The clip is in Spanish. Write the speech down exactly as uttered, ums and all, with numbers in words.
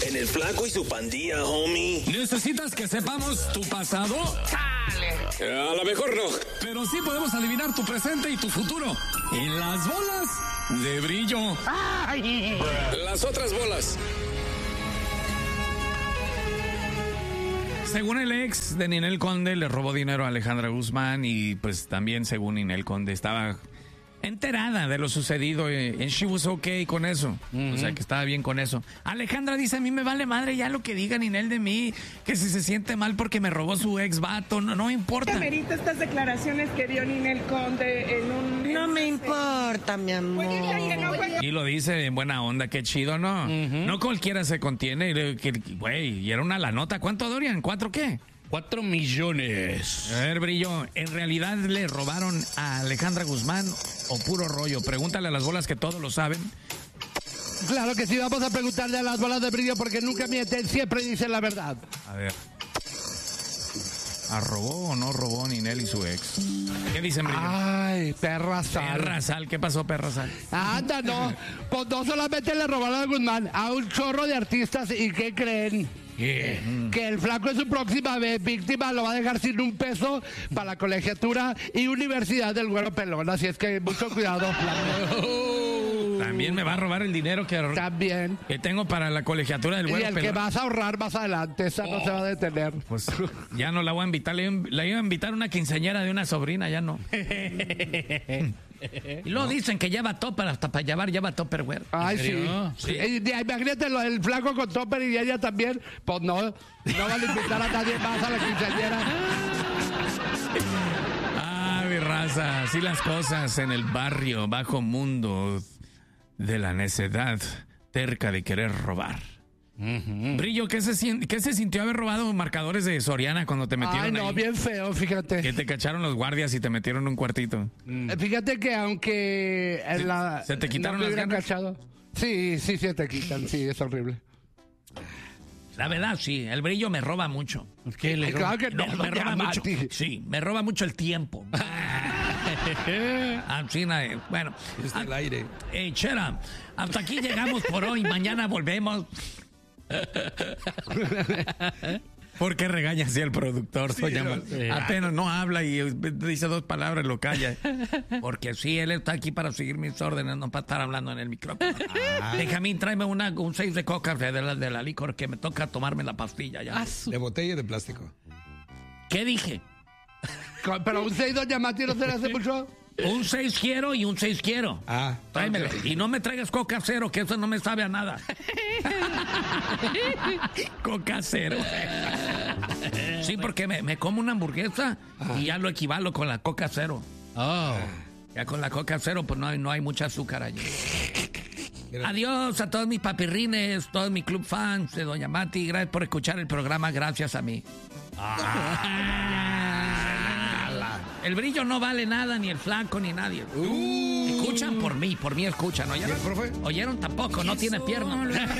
En el Flaco y su pandilla, homie. ¿Necesitas que sepamos tu pasado? Eh, a lo mejor no. Pero sí podemos adivinar tu presente y tu futuro. En las bolas de brillo. Las otras bolas. Según el ex de Ninel Conde, le robó dinero a Alejandra Guzmán y pues también según Ninel Conde estaba enterada de lo sucedido y she was okay con eso. Uh-huh. O sea, que estaba bien con eso. Alejandra dice, a mí me vale madre ya lo que diga Ninel de mí, que si se siente mal porque me robó su ex vato, no, no importa. ¿Qué merita estas declaraciones que dio Ninel Conde en un... No me importa, mi amor. Y lo dice en buena onda, qué chido, ¿no? Uh-huh. No cualquiera se contiene, güey, y era una la nota. ¿Cuánto, Dorian? ¿Cuatro qué? Cuatro millones. A ver, Brillo, ¿en realidad le robaron a Alejandra Guzmán o puro rollo? Pregúntale a las bolas que todos lo saben. Claro que sí, vamos a preguntarle a las bolas de Brillo porque nunca mienten, siempre dicen la verdad. A ver. ¿A robó o no robó Ninel y su ex? ¿Qué dicen, Brillo? Ay, perra sal. Perra sal, ¿qué pasó, perra sal? Anda, no. Pues no solamente le robaron a Guzmán, a un chorro de artistas. ¿Y qué creen? ¿Qué? Que el Flaco en su próxima vez víctima lo va a dejar sin un peso para la colegiatura y universidad del Güero Pelón. Así es que mucho cuidado, Flaco. También me va a robar el dinero que, También. que tengo para la colegiatura del Güero Y el Pelón. que vas a ahorrar más adelante, esa oh. no se va a detener. Pues ya no la voy a invitar, la iba a invitar a una quinceañera de una sobrina, ya no. Y luego no. dicen que lleva topper, hasta para llevar lleva topperware. Ay, sí. sí. sí. Imagínate lo del Flaco con topper y ella también. Pues no, no van a invitar a nadie más a la quinceañera. Ah, mi raza, así las cosas en el barrio, bajo mundo de la necedad terca de querer robar. Uh-huh. Brillo, ¿qué se, ¿qué se sintió haber robado marcadores de Soriana cuando te metieron? Ay, no, ahí? Bien feo, fíjate. Que te cacharon los guardias y te metieron en un cuartito. Mm. Fíjate que aunque en ¿Se, la, ¿se te quitaron no las ganas? Cachado. Sí, sí, se te quitan, sí, es horrible. La verdad, sí, el Brillo me roba mucho. ¿Qué le roba? Claro que no, me, me roba mucho. Sí, me roba mucho el tiempo. Ah, sí, bueno. Está al aire. Eh, Chera, hasta aquí llegamos por hoy. Mañana volvemos. ¿Por qué regaña así el productor? Sí, no, sí. Apenas no habla y dice dos palabras, lo calla. Porque sí, él está aquí para seguir mis órdenes, no para estar hablando en el micrófono. Ah. Déjame, tráeme una, un seis de coca de la, de la licor que me toca tomarme la pastilla ya. ¿De botella o de plástico? ¿Qué dije? Pero un seis, doña Mati, ¿no se le hace mucho? Un seis quiero y un seis quiero. Ah. Tráemelo. Okay. Y no me traigas coca cero, que eso no me sabe a nada. Coca cero. Sí, porque me, me como una hamburguesa ah. y ya lo equivalo con la coca cero. Oh. Ya con la coca cero, pues no hay, no hay mucha azúcar allí. Mira. Adiós a todos mis papirrines, todos mis club fans de Doña Mati. Gracias por escuchar el programa, gracias a mí. Ah. El Brillo no vale nada, ni el Flaco, ni nadie. Uh. Escuchan por mí, por mí escuchan. ¿Oyeron? ¿Oyeron? Tampoco, no tiene piernas.